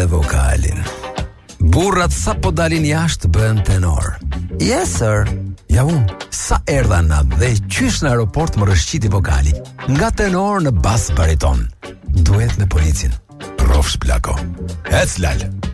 dhe vokalin. Burrat sa po dalin jashtë bën tenor. Yes sir. Ja unë, sa erdha na dhe qysh në aeroport më rëshqiti vokali. Nga tenor në bas bariton. Duhet me policin. Rofsh plako. Ec lal.